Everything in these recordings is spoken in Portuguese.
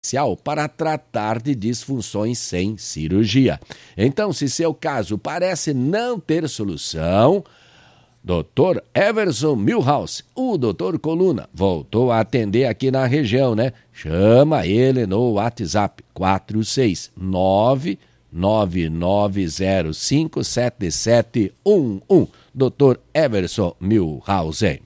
especial para tratar de disfunções sem cirurgia. Então, se seu caso parece não ter solução, Dr. Everson Milhouse, o Dr. Coluna, voltou a atender aqui na região, né? Chama ele no WhatsApp 469-9905-7711. Dr. Everson Milhouse.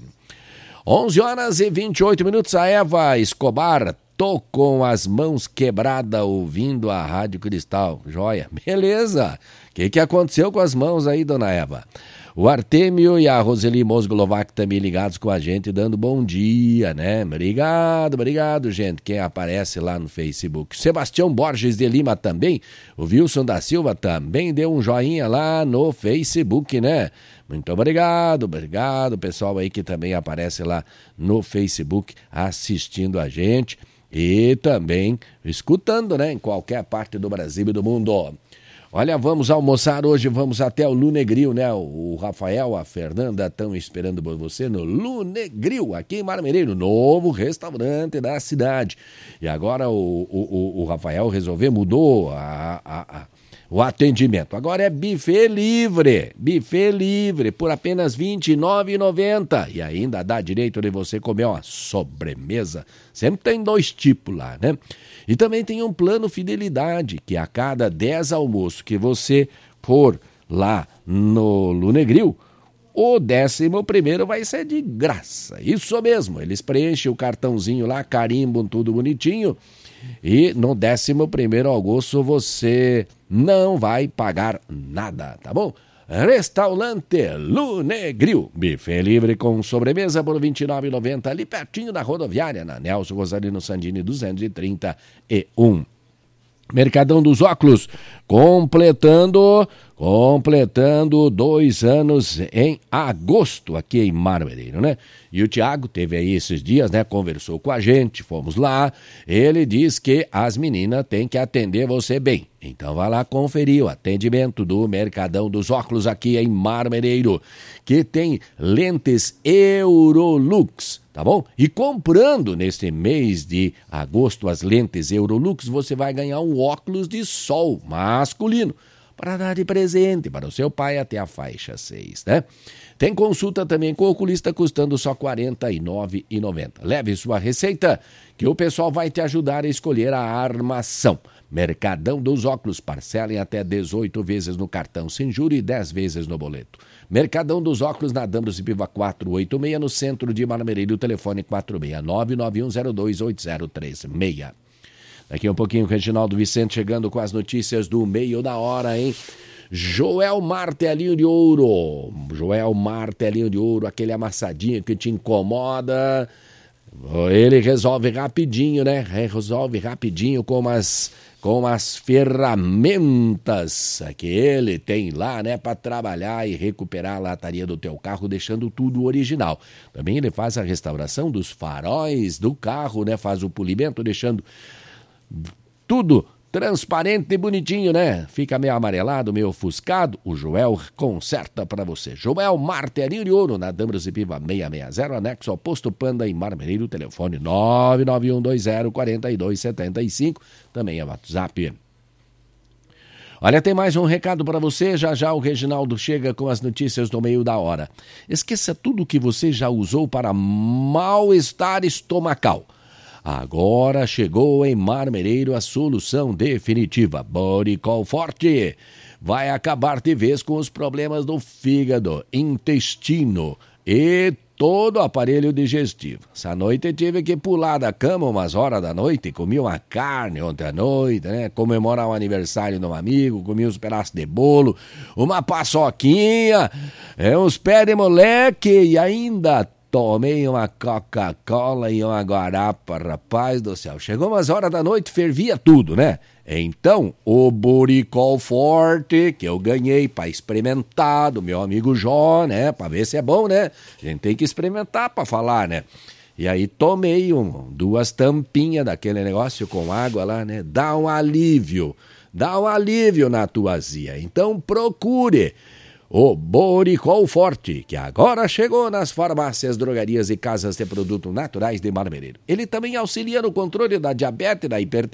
11h28, a Eva Escobar. Tô com as mãos quebradas ouvindo a Rádio Cristal. Joia, beleza. O que aconteceu com as mãos aí, dona Eva? O Artêmio e a Roseli Mosgolovac também ligados com a gente, dando bom dia, né? Obrigado, gente, quem aparece lá no Facebook. Sebastião Borges de Lima também, o Wilson da Silva também deu um joinha lá no Facebook, né? Muito obrigado, pessoal aí que também aparece lá no Facebook assistindo a gente e também escutando, né? Em qualquer parte do Brasil e do mundo. Olha, vamos almoçar hoje, vamos até o Lunegril, né? O Rafael, a Fernanda estão esperando por você no Lunegril, aqui em Marmereiro, novo restaurante da cidade. E agora o Rafael mudou o atendimento. Agora é buffet livre, por apenas R$ 29,90. E ainda dá direito de você comer uma sobremesa. Sempre tem 2 tipos lá, né? E também tem um plano fidelidade, que a cada 10 almoços que você for lá no Lunegril, o 11º vai ser de graça. Isso mesmo, eles preenchem o cartãozinho lá, carimbam tudo bonitinho. E no 11º almoço você não vai pagar nada, tá bom? Restaurante Lunegril, buffet livre com sobremesa por R$ 29,90, ali pertinho da rodoviária, na Nelson Rosalino Sandini 231. Mercadão dos Óculos, completando 2 anos em agosto aqui em Marmereiro, né? E o Tiago teve aí esses dias, né? Conversou com a gente, fomos lá. Ele diz que as meninas têm que atender você bem. Então vai lá conferir o atendimento do Mercadão dos Óculos aqui em Marmereiro, que tem lentes Eurolux, tá bom? E comprando neste mês de agosto as lentes Eurolux, você vai ganhar um óculos de sol masculino para dar de presente para o seu pai até a faixa 6, né? Tem consulta também com o oculista custando só R$ 49,90. Leve sua receita que o pessoal vai te ajudar a escolher a armação. Mercadão dos Óculos, parcela em até 18 vezes no cartão sem juros e 10 vezes no boleto. Mercadão dos Óculos na Dambros e Piva 486, no centro de Marmereiro, telefone 469-9102-8036. Daqui a um pouquinho o Reginaldo Vicente chegando com as notícias do meio da hora, hein? Joel Martelinho de Ouro, aquele amassadinho que te incomoda, ele resolve rapidinho, né? Resolve rapidinho com as ferramentas que ele tem lá, né? Para trabalhar e recuperar a lataria do teu carro, deixando tudo original. Também ele faz a restauração dos faróis do carro, né? Faz o polimento, deixando tudo transparente e bonitinho, né? Fica meio amarelado, meio ofuscado. O Joel conserta para você. Joel Martelinho de Ouro, na Dambros e Piva 660, anexo ao Posto Panda em Marmereiro, telefone 991204275. Também é WhatsApp. Olha, tem mais um recado para você. Já o Reginaldo chega com as notícias do meio da hora. Esqueça tudo que você já usou para mal-estar estomacal. Agora chegou em Marmereiro a solução definitiva. Bodycol Forte vai acabar de vez com os problemas do fígado, intestino e todo o aparelho digestivo. Essa noite eu tive que pular da cama umas horas da noite, comi uma carne ontem à noite, né? Comemorar o aniversário de um amigo, comi uns pedaços de bolo, uma paçoquinha, uns pés de moleque e ainda tomei uma Coca-Cola e uma guarapa, rapaz do céu. Chegou umas horas da noite, fervia tudo, né? Então, o Bodycol Forte, que eu ganhei para experimentar do meu amigo Jó, né? Para ver se é bom, né? A gente tem que experimentar para falar, né? E aí tomei 2 tampinhas daquele negócio com água lá, né? Dá um alívio na tua azia. Então, procure o Bodycol Forte, que agora chegou nas farmácias, drogarias e casas de produtos naturais de Marmereiro. Ele também auxilia no controle da diabetes, da hipertensão